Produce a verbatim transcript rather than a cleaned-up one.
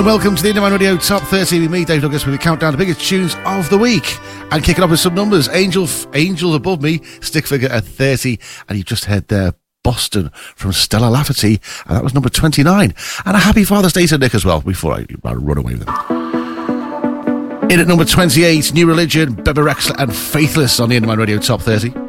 Welcome to the Indie Man Radio Top thirty with me, Dave Douglas, where we count down the biggest tunes of the week. And kicking off with some numbers. Angel, Angel Above Me, stick figure at thirty. And you just heard there Boston from Stella Lafferty, and that was number twenty-nine. And a happy Father's Day to Nick as well, before I, I run away with it. In at number twenty-eight, New Religion, Bebe Rexha and Faithless on the Indie Man Radio Top thirty.